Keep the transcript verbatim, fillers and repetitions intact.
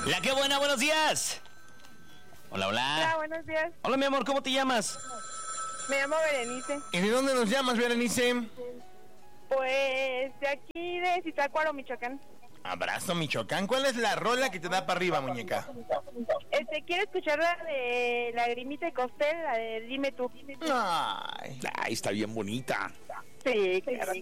La que buena, buenos días. Hola, hola. Hola, buenos días. Hola, mi amor, ¿cómo te llamas? Me llamo Berenice. ¿Y de dónde nos llamas, Berenice? Pues de aquí de Zitácuaro, Michoacán. Abrazo, Michoacán. ¿Cuál es la rola que te da para arriba, muñeca? Este, quiero escuchar la de Lagrimita y Costel, la de Dime tú. Ay, Ay, está bien bonita. Sí, claro.